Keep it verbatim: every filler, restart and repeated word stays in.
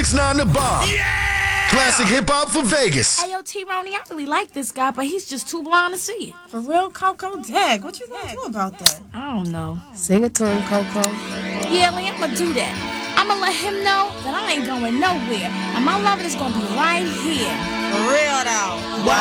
six nine The Bomb. Classic hip-hop for Vegas. Hey, yo, T-Ronnie, I really like this guy, but he's just too blind to see it. For real, Coco? Dag, what you gonna do about that? I don't know. Sing it to him, Coco. Yeah, Lee, I'm gonna do that. I'm gonna let him know that I ain't going nowhere, and my love is gonna be right here. For real, though.